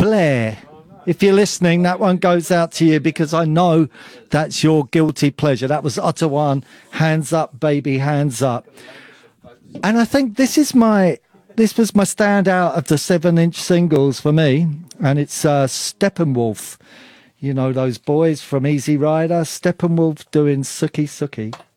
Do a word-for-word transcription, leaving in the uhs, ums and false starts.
Blair, if you're listening, that one goes out to you because I know that's your guilty pleasure. That was Ottawa, Hands Up, Baby, Hands Up. And I think this is my, this was my standout of the seven-inch singles for me, and it's uh, Steppenwolf. You know those boys from Easy Rider, Steppenwolf doing Sookie Sookie.